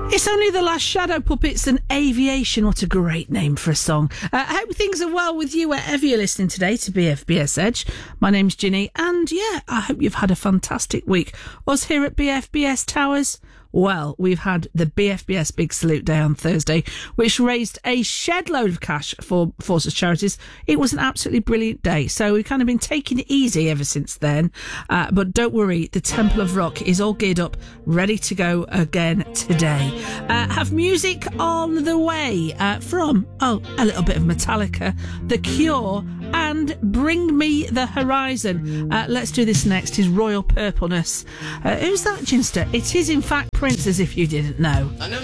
It's only the last Shadow Puppets and Aviation. What a great name for a song. I hope things are well with you wherever you're listening today to BFBS Edge. My name's Ginny, and I hope you've had a fantastic week. Us here at BFBS Towers, well, we've had the BFBS Big Salute Day on Thursday, which raised a shed load of cash for Forces Charities. It was an absolutely brilliant day, so we've kind of been taking it easy ever since then. But don't worry, the Temple of Rock is all geared up, ready to go again today. Have music on the way from, a little bit of Metallica, The Cure, and Bring Me the Horizon. Let's do this next, is Royal Purpleness. Who's that, Ginster? It is, in fact, Prince, as if you didn't know. I never